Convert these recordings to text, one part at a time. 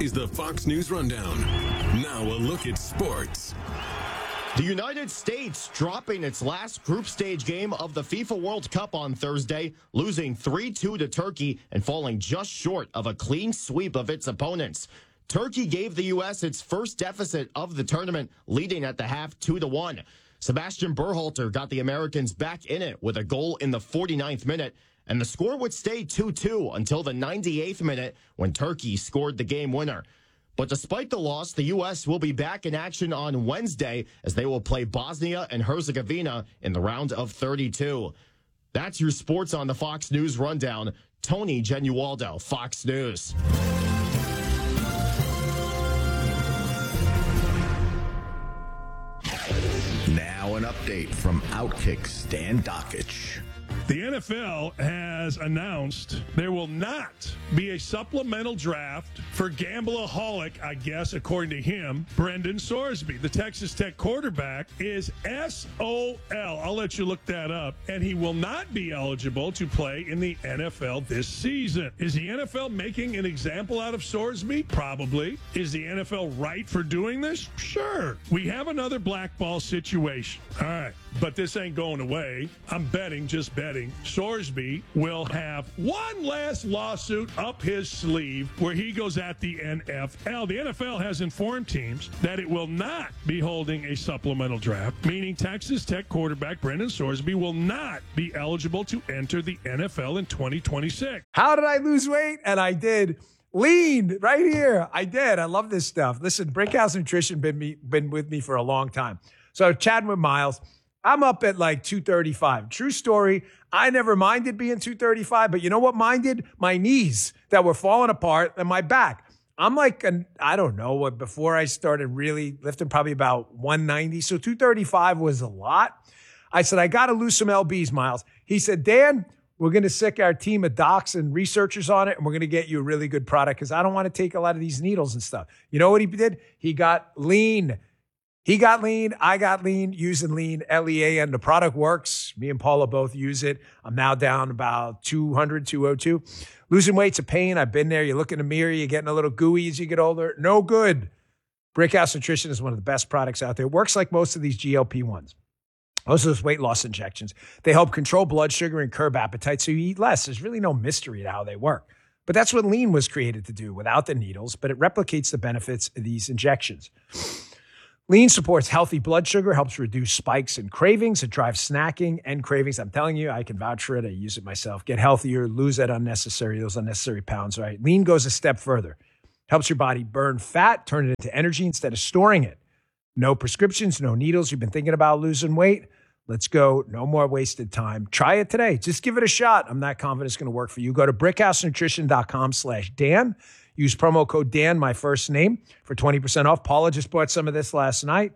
is the Fox News Rundown. Now a look at sports. The United States dropping its last group stage game of the FIFA World Cup on Thursday, losing 3-2 to Turkey and falling just short of a clean sweep of its opponents. Turkey gave the U.S. its first deficit of the tournament, leading at the half 2-1. Sebastian Berhalter got the Americans back in it with a goal in the 49th minute, and the score would stay 2-2 until the 98th minute when Turkey scored the game winner. But despite the loss, the U.S. will be back in action on Wednesday as they will play Bosnia and Herzegovina in the round of 32. That's your sports on the Fox News Rundown. Tony Genualdo, Fox News. Now an update from Outkick Stan Dakich. The NFL has announced there will not be a supplemental draft for Gambleaholic, I guess, according to him, Brendan Sorsby. The Texas Tech quarterback is SOL. I'll let you look that up. And he will not be eligible to play in the NFL this season. Is the NFL making an example out of Sorsby? Probably. Is the NFL right for doing this? Sure. We have another blackball situation. All right. But this ain't going away. I'm betting, just betting, Sorsby will have one last lawsuit up his sleeve where he goes at the NFL. The NFL has informed teams that it will not be holding a supplemental draft, meaning Texas Tech quarterback Brendan Sorsby will not be eligible to enter the NFL in 2026. How did I lose weight? And I did. Lean right here. I did. I love this stuff. Listen, Brickhouse Nutrition been with me for a long time. So chatting with Miles, I'm up at like 235. True story. I never minded being 235, but you know what minded? My knees that were falling apart and my back. I'm like, I don't know what, before I started really lifting, probably about 190. So 235 was a lot. I said, I got to lose some LBs, Miles. He said, Dan, we're going to sick our team of docs and researchers on it, and we're going to get you a really good product because I don't want to take a lot of these needles and stuff. You know what he did? He got lean. He got lean. I got lean, using lean, LEAN. The product works. Me and Paula both use it. I'm now down about 200, 202. Losing weight's a pain. I've been there. You look in the mirror, you're getting a little gooey as you get older. No good. Brickhouse Nutrition is one of the best products out there. It works like most of these GLP-1s. Most of those weight loss injections. They help control blood sugar and curb appetite so you eat less. There's really no mystery to how they work. But that's what lean was created to do without the needles, but it replicates the benefits of these injections. Lean supports healthy blood sugar, helps reduce spikes and cravings. It drives snacking and cravings. I'm telling you, I can vouch for it. I use it myself. Get healthier, lose those unnecessary pounds, right? Lean goes a step further. Helps your body burn fat, turn it into energy instead of storing it. No prescriptions, no needles. You've been thinking about losing weight? Let's go. No more wasted time. Try it today. Just give it a shot. I'm not confident it's going to work for you. Go to brickhousenutrition.com/Dan. Use promo code Dan, my first name, for 20% off. Paula just bought some of this last night.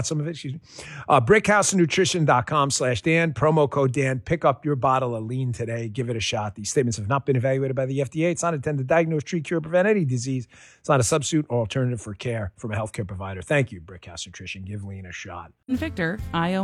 Brickhousenutrition.com/Dan. Promo code Dan. Pick up your bottle of lean today. Give it a shot. These statements have not been evaluated by the FDA. It's not intended to diagnose, treat, cure, prevent any disease. It's not a substitute or alternative for care from a healthcare provider. Thank you, Brickhouse Nutrition. Give lean a shot. Victor,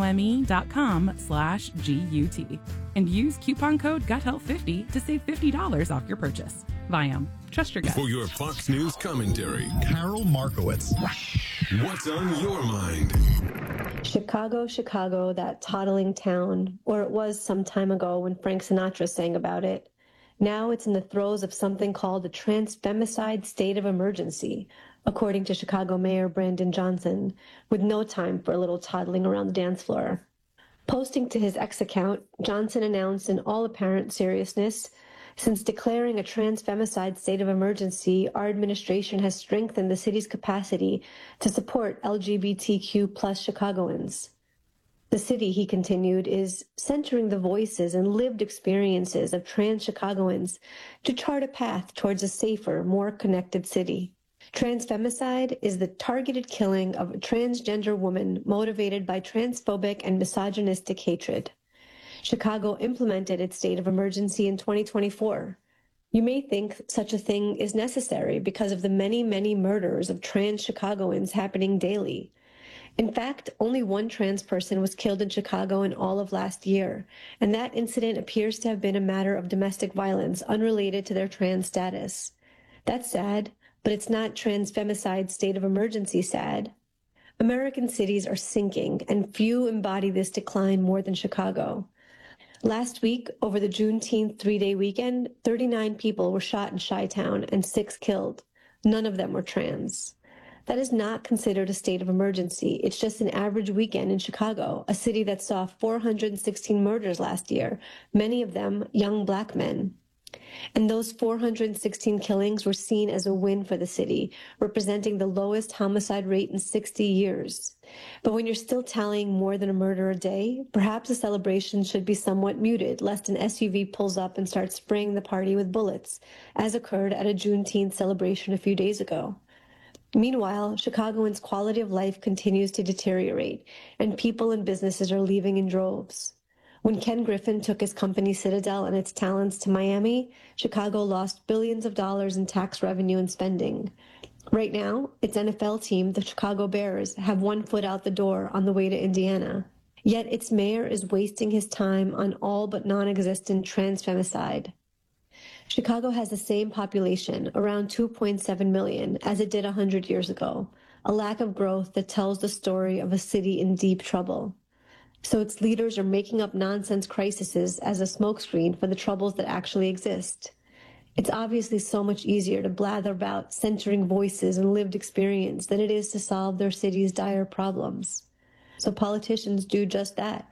IOME.com/GUT. And use coupon code GUTHEALTH50 to save $50 off your purchase. Viome. Trust your gut. For your Fox News commentary, Carol Markowitz. what's on your mind? Chicago, Chicago, that toddling town, or it was some time ago when Frank Sinatra sang about it. Now it's in the throes of something called a transfemicide state of emergency, according to Chicago Mayor Brandon Johnson, with no time for a little toddling around the dance floor. Posting to his X account, Johnson announced in all apparent seriousness, since declaring a transfemicide state of emergency, our administration has strengthened the city's capacity to support LGBTQ plus Chicagoans. The city, he continued, is centering the voices and lived experiences of trans Chicagoans to chart a path towards a safer, more connected city. Transfemicide is the targeted killing of a transgender woman motivated by transphobic and misogynistic hatred. Chicago implemented its state of emergency in 2024. You may think such a thing is necessary because of the many, many murders of trans Chicagoans happening daily. In fact, only one trans person was killed in Chicago in all of last year, and that incident appears to have been a matter of domestic violence unrelated to their trans status. That's sad, but it's not trans-femicide state of emergency sad. American cities are sinking, and few embody this decline more than Chicago. Last week, over the Juneteenth three-day weekend, 39 people were shot in Chi-Town and 6 killed. None of them were trans. That is not considered a state of emergency. It's just an average weekend in Chicago, a city that saw 416 murders last year, many of them young Black men. And those 416 killings were seen as a win for the city, representing the lowest homicide rate in 60 years. But when you're still tallying more than a murder a day, perhaps the celebration should be somewhat muted, lest an SUV pulls up and starts spraying the party with bullets, as occurred at a Juneteenth celebration a few days ago. Meanwhile, Chicagoans' quality of life continues to deteriorate, and people and businesses are leaving in droves. When Ken Griffin took his company Citadel and its talents to Miami, Chicago lost billions of dollars in tax revenue and spending. Right now, its NFL team, the Chicago Bears, have one foot out the door on the way to Indiana. Yet its mayor is wasting his time on all but non-existent trans-femicide. Chicago has the same population, around 2.7 million, as it did 100 years ago, a lack of growth that tells the story of a city in deep trouble. So its leaders are making up nonsense crises as a smokescreen for the troubles that actually exist. It's obviously so much easier to blather about centering voices and lived experience than it is to solve their city's dire problems. So politicians do just that.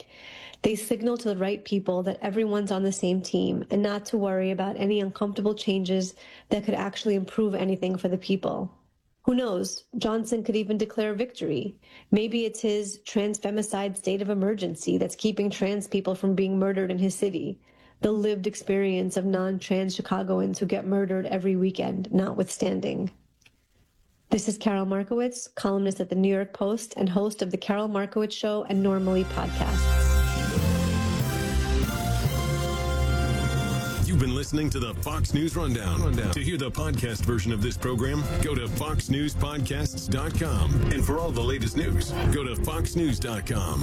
They signal to the right people that everyone's on the same team and not to worry about any uncomfortable changes that could actually improve anything for the people. Who knows? Johnson could even declare victory. Maybe it's his trans-femicide state of emergency that's keeping trans people from being murdered in his city. The lived experience of non-trans Chicagoans who get murdered every weekend, notwithstanding. This is Carol Markowitz, columnist at the New York Post and host of The Carol Markowitz Show and Normally podcasts. You've been listening to the Fox News Rundown. To hear the podcast version of this program, go to foxnewspodcasts.com. And for all the latest news, go to foxnews.com.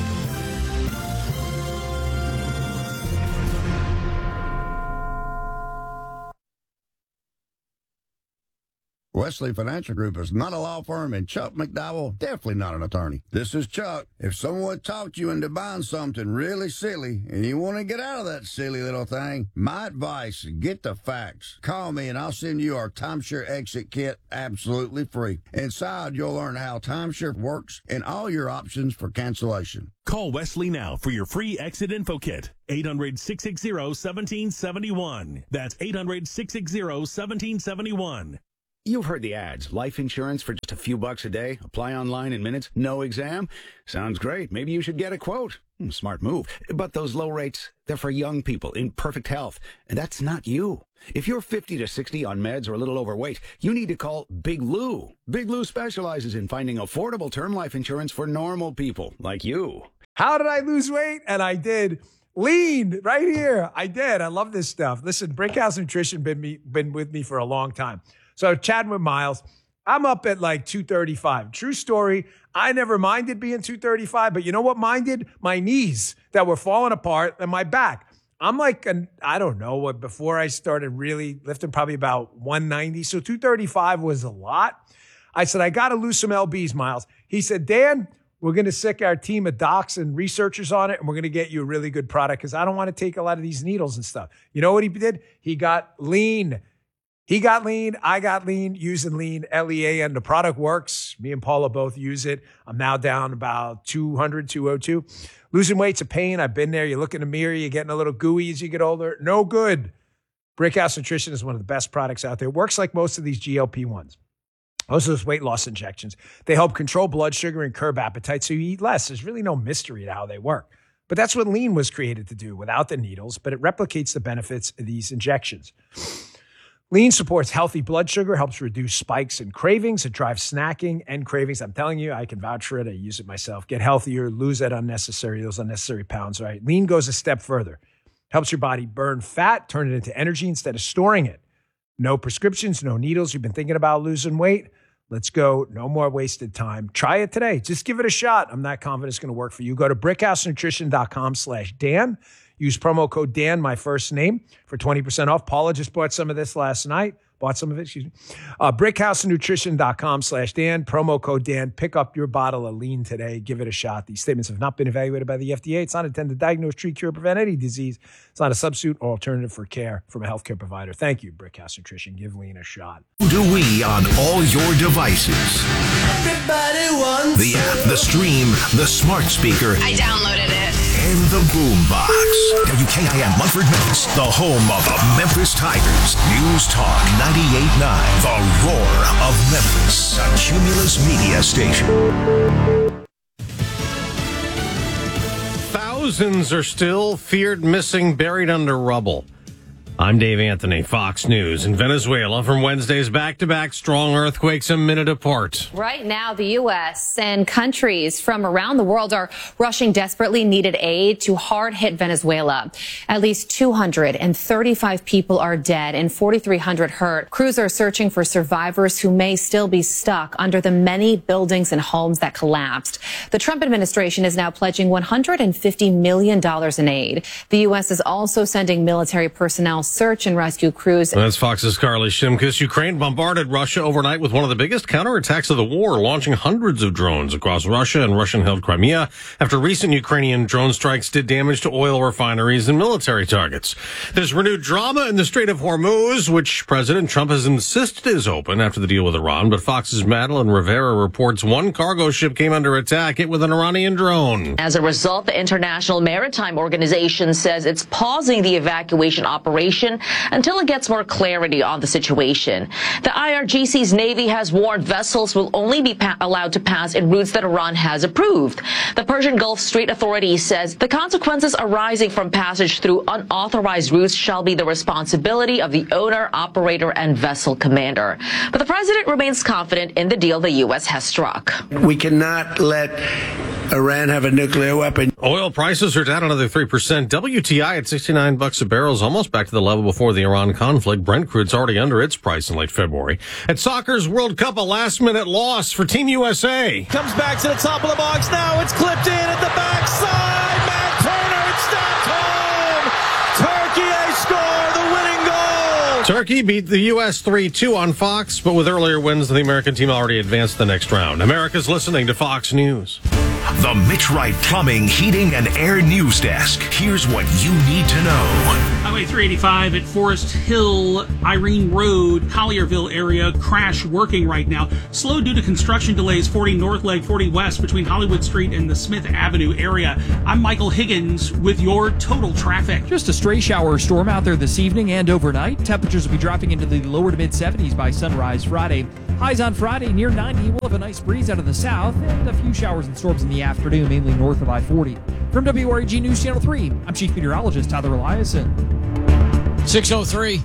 Wesley Financial Group is not a law firm, and Chuck McDowell definitely not an attorney. This is Chuck. If someone talked you into buying something really silly and you want to get out of that silly little thing, my advice, get the facts. Call me and I'll send you our timeshare exit kit absolutely free. Inside, you'll learn how timeshare works and all your options for cancellation. Call Wesley now for your free exit info kit. 800-660-1771. That's 800-660-1771. You've heard the ads. Life insurance for just a few bucks a day. Apply online in minutes. No exam. Sounds great. Maybe you should get a quote. Smart move. But those low rates, they're for young people in perfect health. And that's not you. If you're 50 to 60 on meds or a little overweight, you need to call Big Lou. Big Lou specializes in finding affordable term life insurance for normal people like you. How did I lose weight? And I did. Lean right here. I did. I love this stuff. Listen, Brickhouse Nutrition been with me for a long time. So chatting with Miles, I'm up at like 235. True story. I never minded being 235, but you know what minded? My knees that were falling apart and my back. I'm like, I don't know what, before I started really lifting, probably about 190. So 235 was a lot. I said, I got to lose some LBs, Miles. He said, Dan, we're going to sick our team of docs and researchers on it, and we're going to get you a really good product because I don't want to take a lot of these needles and stuff. You know what he did? He got lean. He got lean. I got lean, using lean, LEAN. The product works. Me and Paula both use it. I'm now down about 200, 202. Losing weight's a pain. I've been there. You look in the mirror, you're getting a little gooey as you get older. No good. Brickhouse Nutrition is one of the best products out there. It works like most of these GLP-1s. Most of those weight loss injections. They help control blood sugar and curb appetite so you eat less. There's really no mystery to how they work. But that's what lean was created to do without the needles, but it replicates the benefits of these injections. Lean supports healthy blood sugar, helps reduce spikes and cravings. It drives snacking and cravings. I'm telling you, I can vouch for it. I use it myself. Get healthier, lose those unnecessary pounds, right? Lean goes a step further. Helps your body burn fat, turn it into energy instead of storing it. No prescriptions, no needles. You've been thinking about losing weight? Let's go. No more wasted time. Try it today. Just give it a shot. I'm not confident it's going to work for you. Go to brickhousenutrition.com/Dan. Use promo code Dan, my first name, for 20% off. Paula just bought some of this last night. bought some of it, excuse me. BrickhouseNutrition.com/Dan, promo code Dan. Pick up your bottle of lean today. Give it a shot. These statements have not been evaluated by the FDA. It's not intended to diagnose, treat, cure, prevent any disease. It's not a substitute or alternative for care from a healthcare provider. Thank you, Brickhouse Nutrition. Give lean a shot. Do we on all your devices? Everybody wants the app, the stream, the smart speaker. I downloaded it. And the boombox. WKIM Munford, Memphis, the home of the Memphis Tigers. News Talk 98.9, the roar of Memphis, a Cumulus Media station. Thousands are still feared missing, buried under rubble. I'm Dave Anthony, Fox News. In Venezuela, from Wednesday's back-to-back strong earthquakes a minute apart. Right now, the U.S. and countries from around the world are rushing desperately needed aid to hard-hit Venezuela. At least 235 people are dead and 4,300 hurt. Crews are searching for survivors who may still be stuck under the many buildings and homes that collapsed. The Trump administration is now pledging $150 million in aid. The U.S. is also sending military personnel search and rescue crews. That's Fox's Carly Shimkus. Ukraine bombarded Russia overnight with one of the biggest counterattacks of the war, launching hundreds of drones across Russia and Russian-held Crimea after recent Ukrainian drone strikes did damage to oil refineries and military targets. There's renewed drama in the Strait of Hormuz, which President Trump has insisted is open after the deal with Iran. But Fox's Madeline Rivera reports one cargo ship came under attack, hit with an Iranian drone. As a result, the International Maritime Organization says it's pausing the evacuation operation until it gets more clarity on the situation. The IRGC's Navy has warned vessels will only be allowed to pass in routes that Iran has approved. The Persian Gulf Strait Authority says the consequences arising from passage through unauthorized routes shall be the responsibility of the owner, operator, and vessel commander. But the president remains confident in the deal the U.S. has struck. We cannot let Iran have a nuclear weapon. Oil prices are down another 3%. WTI at $69 a barrel is almost back to the level before the Iran conflict. Brent crude's already under its price in late February. At soccer's World Cup, a last-minute loss for Team USA. Comes back to the top of the box now. It's clipped in at the backside. Matt Turner, it's stopped home. Turkey, they score the winning goal. Turkey beat the U.S. 3-2 on Fox, but with earlier wins, the American team already advanced the next round. America's listening to Fox News. The Mitch Wright Plumbing, Heating, and Air News Desk. Here's what you need to know. Highway 385 at Forest Hill, Irene Road, Collierville area. Crash working right now. Slow due to construction delays, 40 North Leg, 40 West between Hollywood Street and the Smith Avenue area. I'm Michael Higgins with your total traffic. Just a stray shower storm out there this evening and overnight. Temperatures will be dropping into the lower to mid 70s by sunrise Friday. Highs on Friday near 90. We'll have a nice breeze out of the south and a few showers and storms in the afternoon, mainly north of I-40. From WREG News Channel 3, I'm Chief Meteorologist Tyler Eliason. 6:03,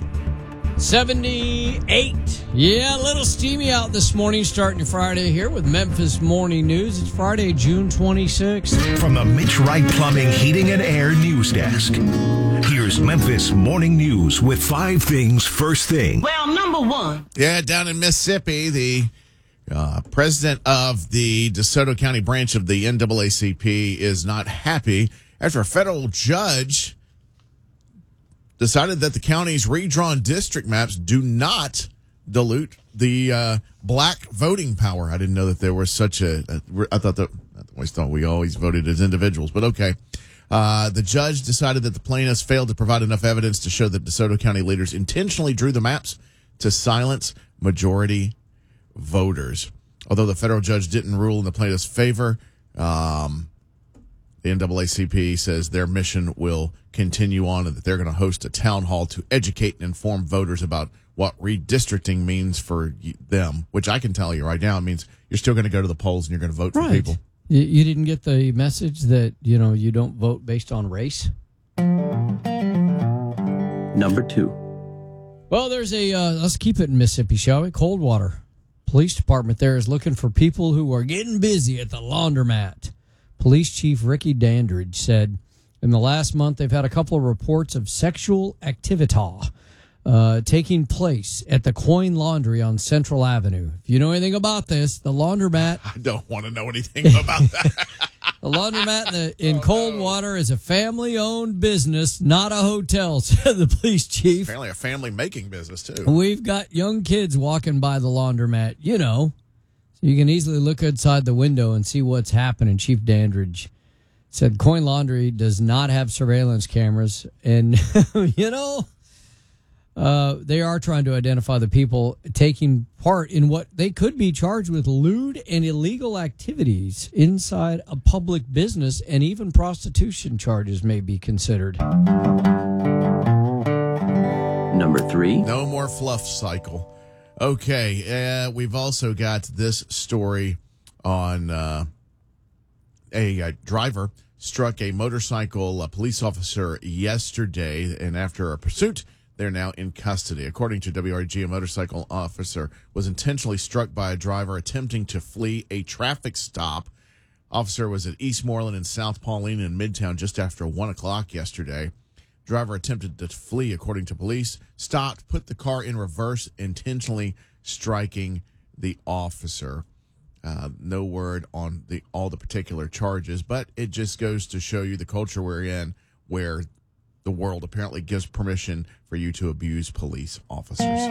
78. Yeah, a little steamy out this morning, starting your Friday here with Memphis Morning News. It's Friday, June 26th. From the Mitch Wright Plumbing, Heating, and Air News Desk, here's Memphis Morning News with 5 things first thing. Well, number one. Yeah, down in Mississippi, the president of the DeSoto County branch of the NAACP is not happy after a federal judge decided that the county's redrawn district maps do not dilute the black voting power. I didn't know that there was such I always thought we always voted as individuals, but okay. The judge decided that the plaintiffs failed to provide enough evidence to show that DeSoto County leaders intentionally drew the maps to silence majority voters. Although the federal judge didn't rule in the plaintiff's favor, the NAACP says their mission will continue on and that they're going to host a town hall to educate and inform voters about what redistricting means for them, which I can tell you right now, it means you're still going to go to the polls and you're going to vote for people. You didn't get the message that, you don't vote based on race? Number 2. Well, there's let's keep it in Mississippi, shall we? Coldwater Police Department there is looking for people who are getting busy at the laundromat. Police Chief Ricky Dandridge said in the last month they've had a couple of reports of sexual activity taking place at the Coin Laundry on Central Avenue. If you know anything about this, the laundromat... I don't want to know anything about that. The laundromat in Coldwater is a family-owned business, not a hotel, said the police chief. Apparently a family-making business, too. We've got young kids walking by the laundromat, so you can easily look outside the window and see what's happening. Chief Dandridge said Coin Laundry does not have surveillance cameras, and, they are trying to identify the people taking part in what they could be charged with lewd and illegal activities inside a public business, and even prostitution charges may be considered. Number 3. No more fluff cycle. Okay, we've also got this story on a driver struck a motorcycle police officer yesterday, and after a pursuit, they're now in custody. According to WRG, a motorcycle officer was intentionally struck by a driver attempting to flee a traffic stop. Officer was at Eastmoreland and South Pauline in Midtown just after 1 o'clock yesterday. Driver attempted to flee, according to police, stopped, put the car in reverse, intentionally striking the officer. No word on all the particular charges, but it just goes to show you the culture we're in, where the world apparently gives permission for you to abuse police officers.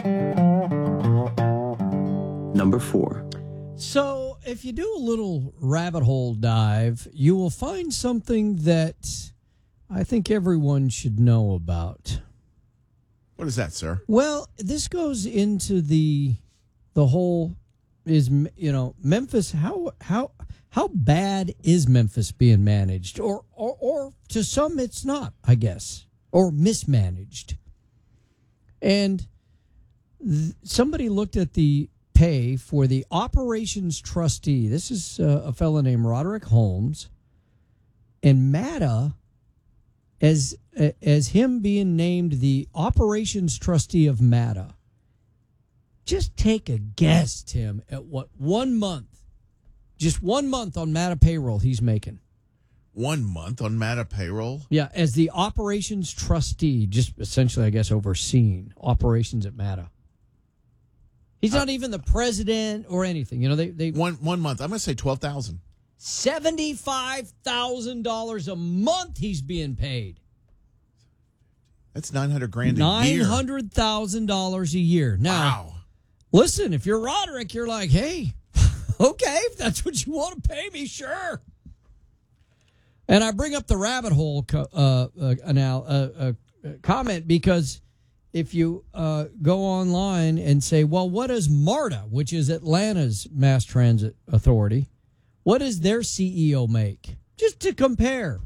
Number 4. So if you do a little rabbit hole dive, you will find something that I think everyone should know about. What is that, sir? Well, this goes into the whole Memphis. How bad is Memphis being managed, or to some it's not, I guess, or mismanaged. And somebody looked at the pay for the operations trustee. This is a fellow named Roderick Holmes, and MATA, as him being named the operations trustee of MATA. Just take a guess, Tim, at what 1 month, just 1 month on MATA payroll he's making. 1 month on MATA payroll? Yeah, as the operations trustee, just essentially, I guess, overseeing operations at MATA. He's not even the president or anything. They 1 month. I'm going to say $12,000. $75,000 a month he's being paid. That's $900,000 a year. $900,000 a year. Now, listen, if you're Roderick, you're like, hey, okay, if that's what you want to pay me, sure. And I bring up the rabbit hole comment because if you go online and say, well, what does MARTA, which is Atlanta's mass transit authority, what does their CEO make? Just to compare,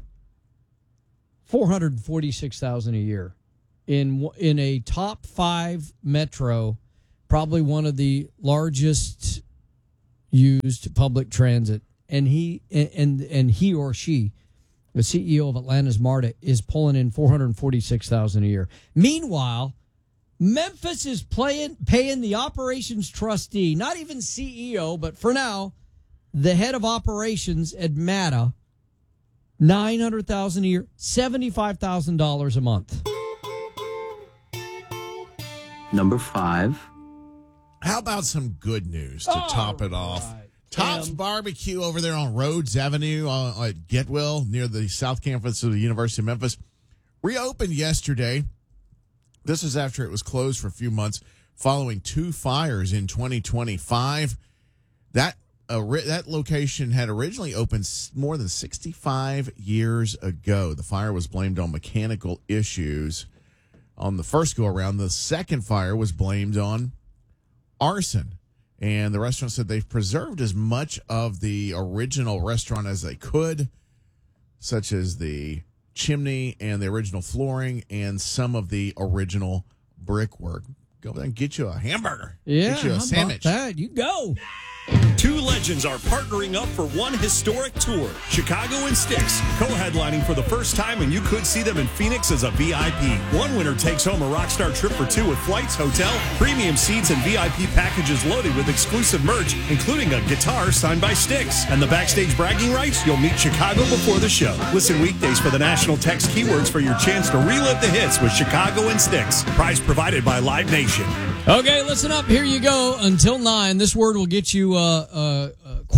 $446,000 a year in a top 5 metro, probably one of the largest used public transit, and he or she, the CEO of Atlanta's MARTA, is pulling in $446,000 a year. Meanwhile, Memphis is paying the operations trustee, not even CEO, but for now, the head of operations at MATA, $900,000 a year, $75,000 a month. Number 5. How about some good news to top it off? Top's Barbecue over there on Rhodes Avenue at Getwell near the South Campus of the University of Memphis reopened yesterday. This is after it was closed for a few months following 2 fires in 2025. That location had originally opened more than 65 years ago. The fire was blamed on mechanical issues on the first go-around. The second fire was blamed on arson. And the restaurant said they've preserved as much of the original restaurant as they could, such as the chimney and the original flooring and some of the original brickwork. Go there and get you a hamburger. Yeah, get you a sandwich. About that? You go. 2 legends are partnering up for one historic tour. Chicago and Styx, co-headlining for the first time, and you could see them in Phoenix as a VIP. One winner takes home a rockstar trip for 2 with flights, hotel, premium seats, and VIP packages loaded with exclusive merch, including a guitar signed by Styx. And the backstage bragging rights, you'll meet Chicago before the show. Listen weekdays for the national text keywords for your chance to relive the hits with Chicago and Styx. Prize provided by Live Nation. Okay, listen up. Here you go. Until 9, this word will get you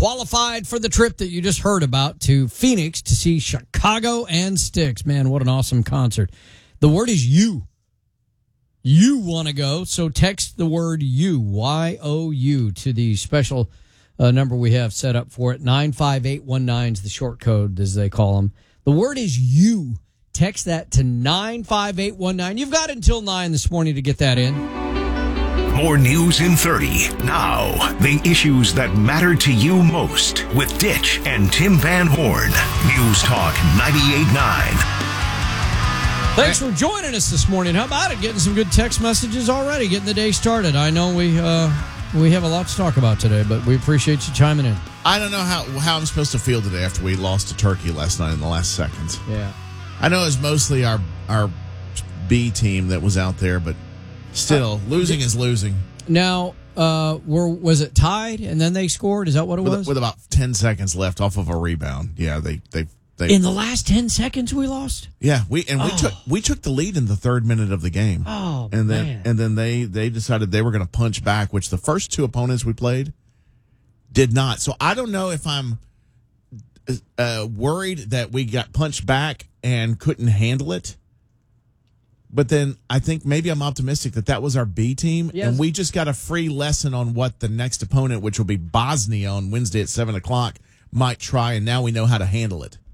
qualified for the trip that you just heard about to Phoenix to see Chicago and Styx. Man, what an awesome concert. The word is you. You want to go, so text the word you, Y-O-U, to the special number we have set up for it. 95819 is the short code, as they call them. The word is you. Text that to 95819. You've got until 9 this morning to get that in. More news in 30. Now, the issues that matter to you most with Ditch and Tim Van Horn. News Talk 98.9. Thanks for joining us this morning. How about it? Getting some good text messages already, getting the day started. I know we have a lot to talk about today, but we appreciate you chiming in. I don't know how I'm supposed to feel today after we lost to Turkey last night in the last seconds. Yeah. I know it's mostly our B team that was out there, but still, losing is losing. Now, was it tied and then they scored? Is that what it was? With about 10 seconds left off of a rebound. Yeah, they in the last 10 seconds we lost? Yeah, we took the lead in the third minute of the game. Oh, and man. then they decided they were going to punch back, which the first two opponents we played did not. So I don't know if I'm worried that we got punched back and couldn't handle it. But then I think maybe I'm optimistic that was our B team, yes. And we just got a free lesson on what the next opponent, which will be Bosnia on Wednesday at 7:00, might try, and now we know how to handle it.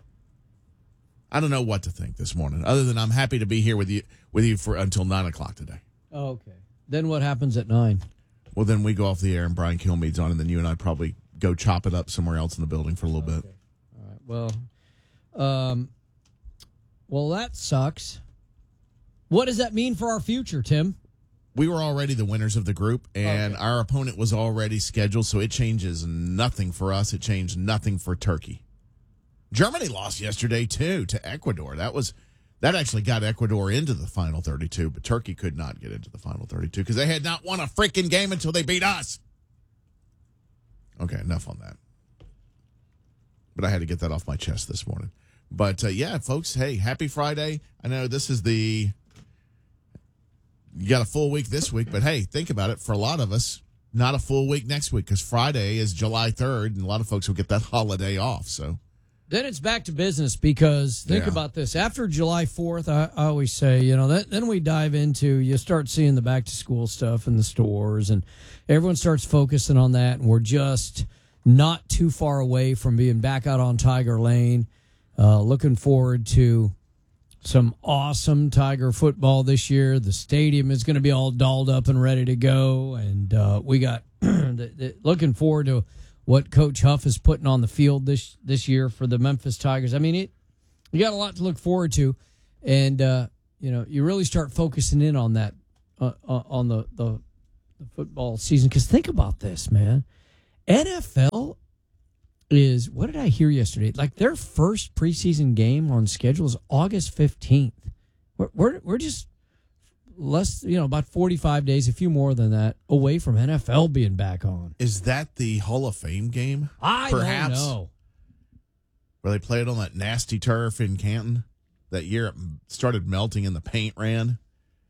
I don't know what to think this morning, other than I'm happy to be here with you for until 9:00 today. Oh, okay. Then what happens at 9? Well, then we go off the air and Brian Kilmeade's on, and then you and I probably go chop it up somewhere else in the building for a little bit. All right. Well, that sucks. What does that mean for our future, Tim? We were already the winners of the group, and our opponent was already scheduled, so it changes nothing for us. It changed nothing for Turkey. Germany lost yesterday, too, to Ecuador. That actually got Ecuador into the final 32, but Turkey could not get into the final 32 because they had not won a freaking game until they beat us. Okay, enough on that. But I had to get that off my chest this morning. But, yeah, folks, hey, happy Friday. I know this is you got a full week this week, but, hey, think about it. For a lot of us, not a full week next week because Friday is July 3rd, and a lot of folks will get that holiday off, so. Then it's back to business because think about this. After July 4th, I always say, then we dive into, you start seeing the back to school stuff in the stores and everyone starts focusing on that. And we're just not too far away from being back out on Tiger Lane. Looking forward to some awesome Tiger football this year. The stadium is going to be all dolled up and ready to go. And we got looking forward to what Coach Huff is putting on the field this year for the Memphis Tigers. I mean, you got a lot to look forward to, and you really start focusing in on that on the football season. Because think about this, man. NFL is, what did I hear yesterday? Like their first preseason game on schedule is August 15th. We're just less, about 45 days, a few more than that, away from NFL being back on. Is that the Hall of Fame game? I don't know. Where they played on that nasty turf in Canton that year it started melting and the paint ran.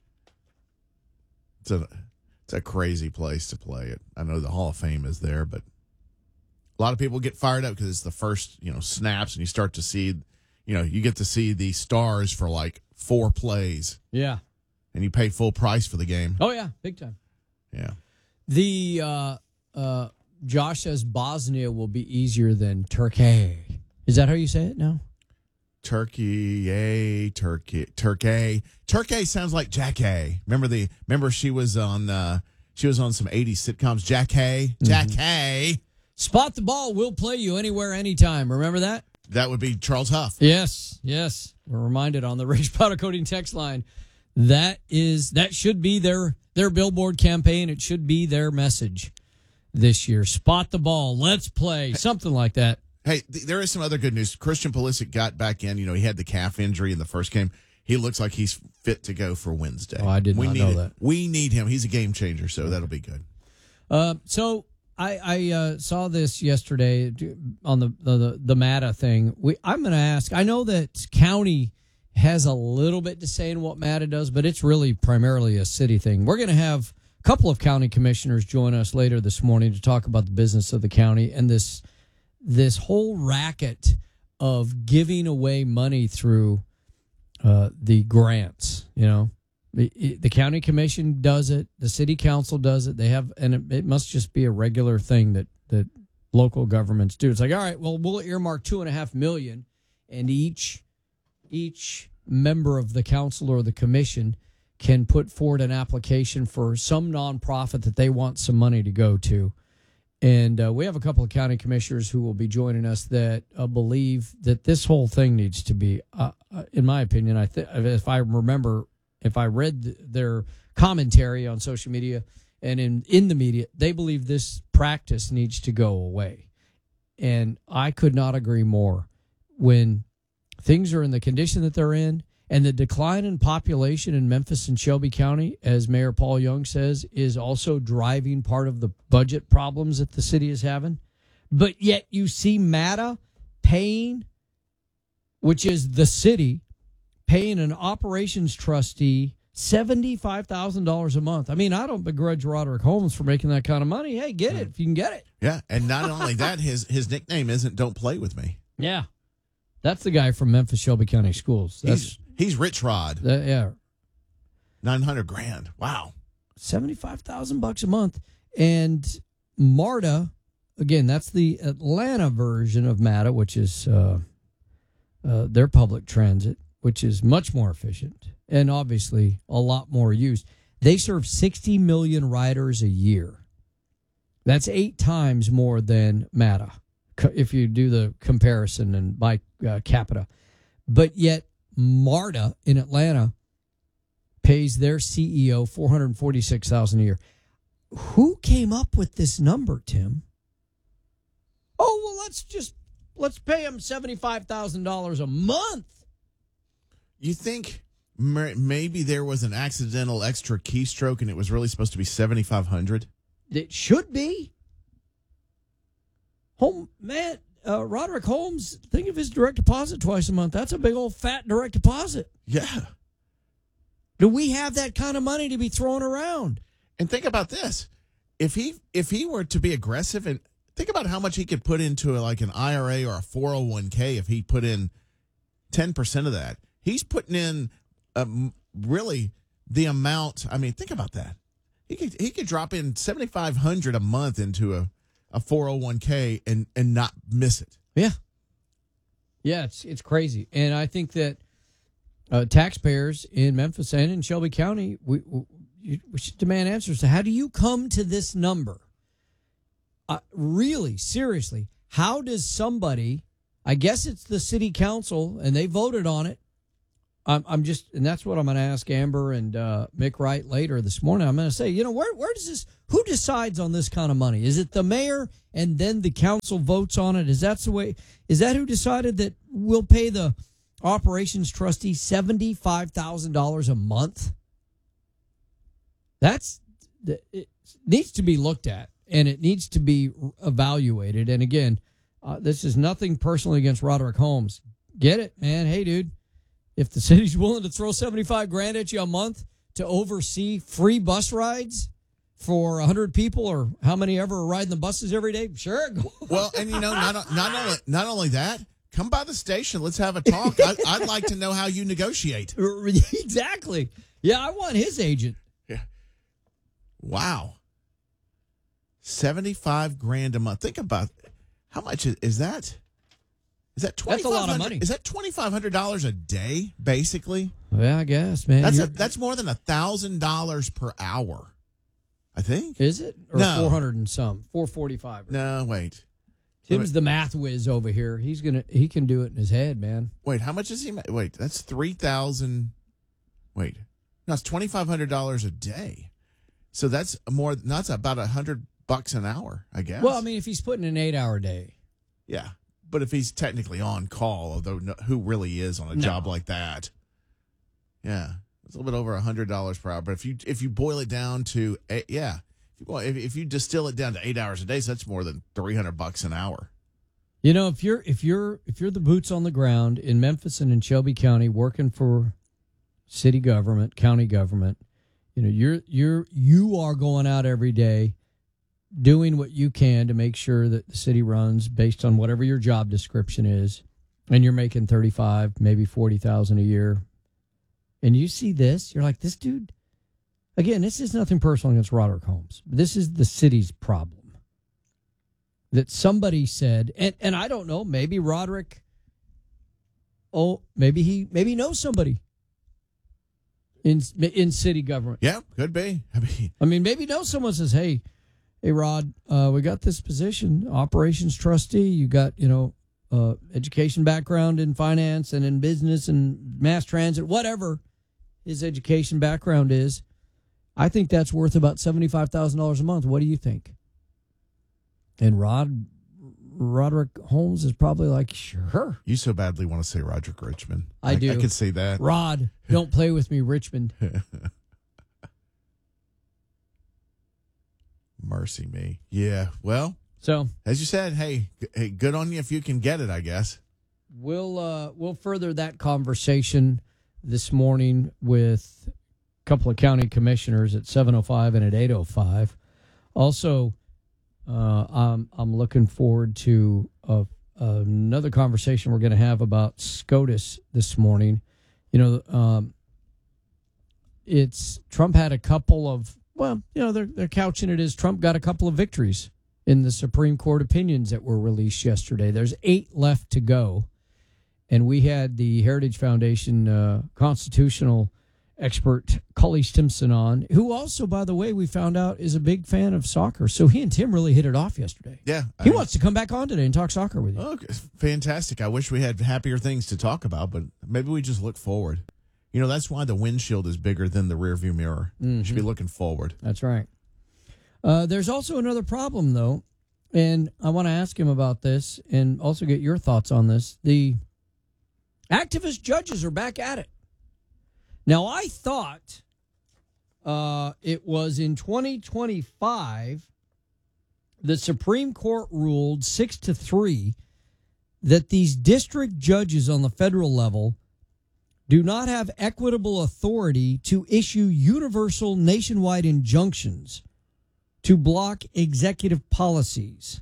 It's a crazy place to play it. I know the Hall of Fame is there, but a lot of people get fired up because it's the first, snaps, and you start to see, you get to see the stars for like 4 plays. Yeah. And you pay full price for the game. Oh, yeah. Big time. Yeah. The Josh says Bosnia will be easier than Turkey. Is that how you say it now? Turkey. Turkey sounds like Jackie. Remember she was on some 80s sitcoms. Jackie. Spot the Ball will play you anywhere, anytime. Remember that? That would be Charles Huff. Yes. We're reminded on the Rage Powder Coating text line. That should be their billboard campaign. It should be their message this year. Spot the ball. Let's play. Something like that. Hey, there is some other good news. Christian Pulisic got back in. He had the calf injury in the first game. He looks like he's fit to go for Wednesday. Oh, I did not know that. We need him. He's a game changer, so that'll be good. So I saw this yesterday on the MATA thing. I'm going to ask. I know that county has a little bit to say in what MATA does, but it's really primarily a city thing. We're going to have a couple of county commissioners join us later this morning to talk about the business of the county and this whole racket of giving away money through the grants. You know, the county commission does it, the city council does it. They have, and it must just be a regular thing that local governments do. It's like, all right, well, we'll earmark $2.5 million, and each member of the council or the commission can put forward an application for some nonprofit that they want some money to go to. And we have a couple of county commissioners who will be joining us that believe that this whole thing needs to be, in my opinion, if I read their commentary on social media and in the media, they believe this practice needs to go away. And I could not agree more. When things are in the condition that they're in, and the decline in population in Memphis and Shelby County, as Mayor Paul Young says, is also driving part of the budget problems that the city is having. But yet you see MATA paying, which is the city, paying an operations trustee $75,000 a month. I mean, I don't begrudge Roderick Holmes for making that kind of money. Hey, get it if you can get it. Yeah, and not only that, his nickname isn't "Don't Play with Me." Yeah, that's the guy from Memphis Shelby County Schools. He's Rich Rod. Yeah, $900,000. Wow, $75,000 a month. And MARTA, again, that's the Atlanta version of MATA, which is their public transit, which is much more efficient and obviously a lot more used. They serve 60 million riders a year. That's 8 times more than MATA, if you do the comparison and by capita. But yet MARTA in Atlanta pays their CEO $446,000 a year. Who came up with this number, Tim? Oh, well, let's pay him $75,000 a month. You think maybe there was an accidental extra keystroke and it was really supposed to be $7,500? It should be. Roderick Holmes, think of his direct deposit twice a month. That's a big old fat direct deposit. Yeah. Do we have that kind of money to be thrown around? And think about this. If he were to be aggressive, and think about how much he could put into like an IRA or a 401k if he put in 10% of that. He's putting in really the amount. I mean, think about that. He could drop in $7,500 a month into a 401k and not miss it. Yeah. Yeah, it's crazy. And I think that taxpayers in Memphis and in Shelby County, we should demand answers to how do you come to this number? Really, seriously, how does somebody, I guess it's the city council and they voted on it. And that's what I'm going to ask Amber and Mick Wright later this morning. I'm going to say, where does this, who decides on this kind of money? Is it the mayor and then the council votes on it? Is that who decided that we'll pay the operations trustee $75,000 a month? It needs to be looked at and it needs to be evaluated. And again, this is nothing personally against Roderick Holmes. Get it, man. Hey, dude. If the city's willing to throw $75,000 at you a month to oversee free bus rides for 100 people or how many ever are riding the buses every day, sure. Well, and not only that, come by the station. Let's have a talk. I'd like to know how you negotiate. Exactly. Yeah, I want his agent. Yeah. Wow. $75,000 a month. Think about how much is that? Is that That's a lot of money. Is that $2,500 a day, basically? Yeah, I guess, man. That's more than $1,000 per hour, I think. Is it? Or no. 400 and some. 445. No, wait. Tim's the math whiz over here. He can do it in his head, man. Wait, how much is he? Wait, that's $3,000. Wait, no, it's $2,500 a day. So that's more. That's about $100 an hour, I guess. Well, I mean, if he's putting an 8-hour day. Yeah. But if he's technically on call, although who really is on a job like that? Yeah, it's a little bit over $100 per hour. But if you boil it down to if you distill it down to 8 hours a day, so that's more than $300 an hour. If you're the boots on the ground in Memphis and in Shelby County working for city government, county government, You are going out every day doing what you can to make sure that the city runs based on whatever your job description is, and you're making $35,000, maybe $40,000 a year, and you see this, you're like, this dude. Again, this is nothing personal against Roderick Holmes. This is the city's problem. That somebody said, and I don't know, maybe Roderick. Maybe he knows somebody in city government. Yeah, could be. I mean, maybe knows someone says, hey, Rod, we got this position, operations trustee. You got, education background in finance and in business and mass transit, whatever his education background is. I think that's worth about $75,000 a month. What do you think? And Roderick Holmes is probably like, sure. You so badly want to say Roderick Richmond. I do. I could see that. Rod, don't play with me, Richmond. Mercy me. Yeah. Well, so as you said, hey, good on you if you can get it, I guess. We'll further that conversation this morning with a couple of county commissioners at 7:05 and at 8:05. Also, I'm looking forward to another conversation we're going to have about SCOTUS this morning. It's Trump had a couple of, they're couching it as Trump got a couple of victories in the Supreme Court opinions that were released yesterday. There's 8 left to go. And we had the Heritage Foundation constitutional expert Cully Stimson on, who also, by the way, we found out is a big fan of soccer. So he and Tim really hit it off yesterday. Yeah. He wants to come back on today and talk soccer with you. Oh, fantastic. I wish we had happier things to talk about, but maybe we just look forward. That's why the windshield is bigger than the rearview mirror. Mm-hmm. Should be looking forward. That's right. There's also another problem, though, and I want to ask him about this and also get your thoughts on this. The activist judges are back at it. Now, I thought it was in 2025 the Supreme Court ruled 6-3 that these district judges on the federal level do not have equitable authority to issue universal nationwide injunctions to block executive policies.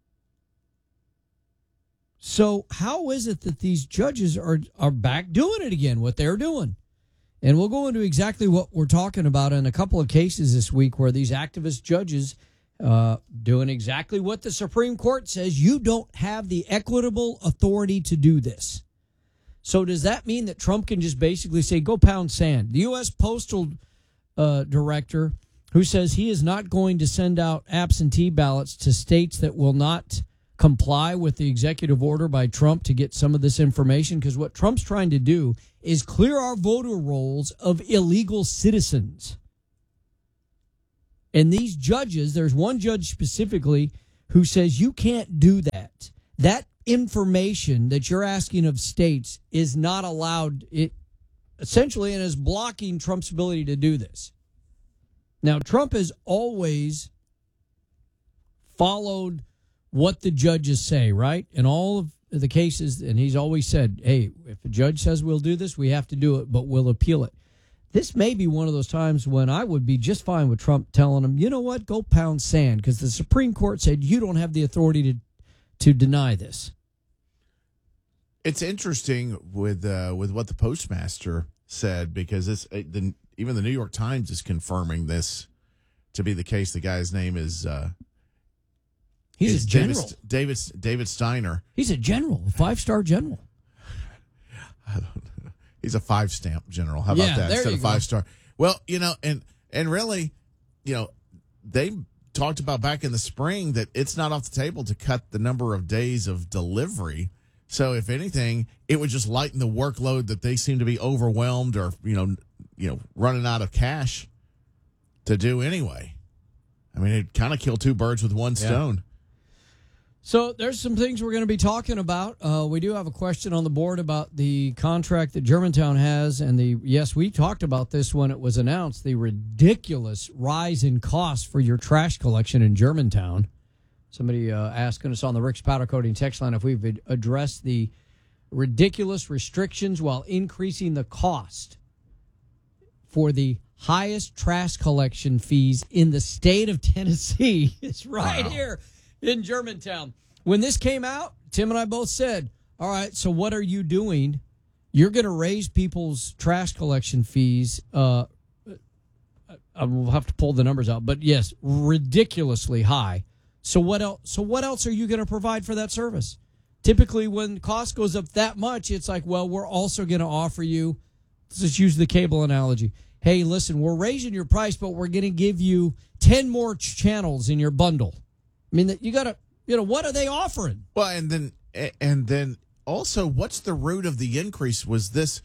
So how is it that these judges are back doing it again, what they're doing? And we'll go into exactly what we're talking about in a couple of cases this week where these activist judges doing exactly what the Supreme Court says. You don't have the equitable authority to do this. So does that mean that Trump can just basically say, go pound sand? The U.S. Postal Director, who says he is not going to send out absentee ballots to states that will not comply with the executive order by Trump to get some of this information, because what Trump's trying to do is clear our voter rolls of illegal citizens. And these judges, there's one judge specifically who says you can't do that. That information that you're asking of states is not allowed, it essentially, and is blocking Trump's ability to do this. Now, Trump has always followed what the judges say, right? In all of the cases, and he's always said, hey, if a judge says we'll do this, we have to do it, but we'll appeal it. This may be one of those times when I would be just fine with Trump telling him, you know what, go pound sand, because the Supreme Court said you don't have the authority to deny this. It's interesting with what the postmaster said, because even the New York Times is confirming this to be the case. The guy's name is he's a general. David Steiner. He's a general, a 5-star general. I don't know. He's a 5-stamp general. How about that instead of 5-star? Well, and really, they talked about back in the spring that it's not off the table to cut the number of days of delivery. So if anything, it would just lighten the workload that they seem to be overwhelmed or, running out of cash to do anyway. I mean, it kind of killed 2 birds with one stone. So there's some things we're going to be talking about. We do have a question on the board about the contract that Germantown has, and yes, we talked about this when it was announced, the ridiculous rise in costs for your trash collection in Germantown. Somebody asking us on the Rick's Powder Coating text line if we've addressed the ridiculous restrictions while increasing the cost for the highest trash collection fees in the state of Tennessee. It's right here in Germantown. When this came out, Tim and I both said, all right, so what are you doing? You're going to raise people's trash collection fees. I will have to pull the numbers out, but yes, ridiculously high. So what else? So what else are you going to provide for that service? Typically, when cost goes up that much, it's like, well, we're also going to offer you. Let's just use the cable analogy. Hey, listen, we're raising your price, but we're going to give you 10 more channels in your bundle. I mean, you got to, what are they offering? Well, and then also, what's the root of the increase? Was this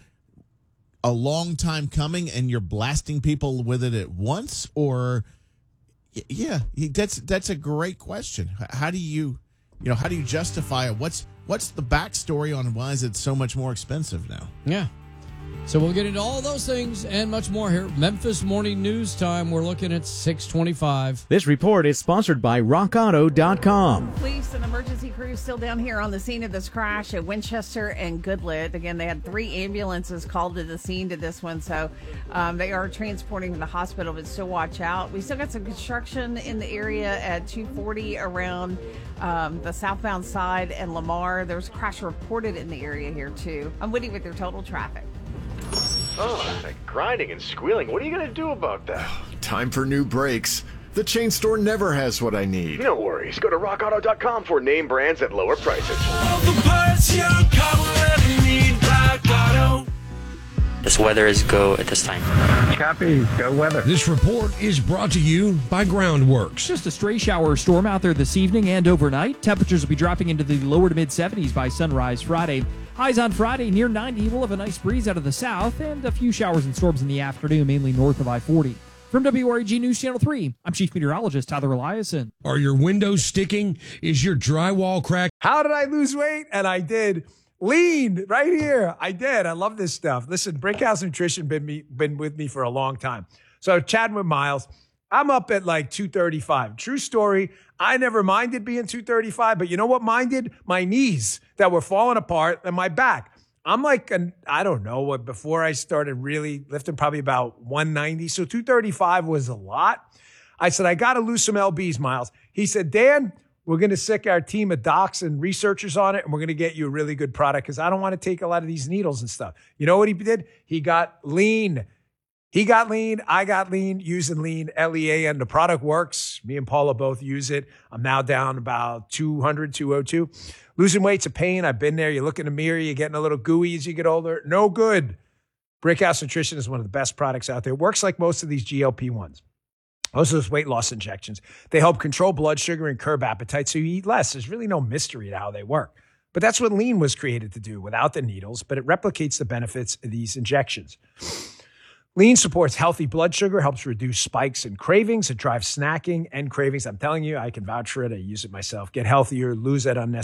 a long time coming and you're blasting people with it at once? Or, yeah, that's a great question. How do you justify it? What's the backstory on why is it so much more expensive now? Yeah. So we'll get into all those things and much more here. Memphis Morning News Time. We're looking at 6:25. This report is sponsored by RockAuto.com. Police and emergency crews still down here on the scene of this crash at Winchester and Goodlet. Again, they had 3 ambulances called to the scene to this one, so they are transporting to the hospital, but still watch out. We still got some construction in the area at 240 around the southbound side and Lamar. There was a crash reported in the area here, too. I'm Woody with your total traffic. Oh, that grinding and squealing. What are you going to do about that? Time for new brakes. The chain store never has what I need. No worries. Go to rockauto.com for name brands at lower prices. All the parts your car will ever need, Rock Auto. This weather is go at this time. Copy. Go weather. This report is brought to you by Groundworks. Just a stray shower or storm out there this evening and overnight. Temperatures will be dropping into the lower to mid 70s by sunrise Friday. Highs on Friday near 90. We'll have a nice breeze out of the south and a few showers and storms in the afternoon, mainly north of I-40. From WREG News Channel 3, I'm Chief Meteorologist Tyler Eliason. Are your windows sticking? Is your drywall cracked? How did I lose weight? And I did. Lean right here. I did. I love this stuff. Listen, Brickhouse Nutrition been with me for a long time. So chatting with Miles, I'm up at like 235. True story. I never minded being 235, but you know what minded? My knees that were falling apart and my back. I'm like, I don't know, before I started really lifting, probably about 190. So 235 was a lot. I said, I got to lose some LBs, Miles. He said, Dan, we're going to sick our team of docs and researchers on it, and we're going to get you a really good product because I don't want to take a lot of these needles and stuff. You know what he did? He got lean. He got lean. I got lean using lean, LEAN. The product works. Me and Paula both use it. I'm now down about 200, 202. Losing weight's a pain. I've been there. You look in the mirror, you're getting a little gooey as you get older. No good. Brickhouse Nutrition is one of the best products out there. It works like most of these GLP-1s. Most of those weight loss injections. They help control blood sugar and curb appetite so you eat less. There's really no mystery to how they work. But that's what lean was created to do without the needles, but it replicates the benefits of these injections. Lean supports healthy blood sugar, helps reduce spikes and cravings. It drives snacking and cravings. I'm telling you, I can vouch for it. I use it myself. Get healthier, lose that unnecessary